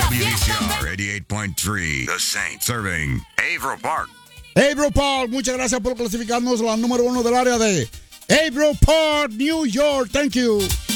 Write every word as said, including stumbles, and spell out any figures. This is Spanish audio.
W D C R eighty-eight point three, The Saint, serving Averill Park. Averill Park, muchas gracias por clasificarnos la número uno del área de Averill Park, New York. Thank you.